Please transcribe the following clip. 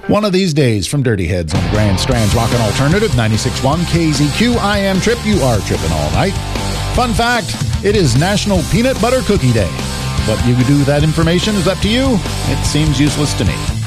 One of these days from Dirty Heads on Grand Strand's Rockin' Alternative 96.1 KZQ. I am Trip. You are tripping all night. Fun fact, it is National Peanut Butter Cookie Day. What you do with that information is up to you. It seems useless to me.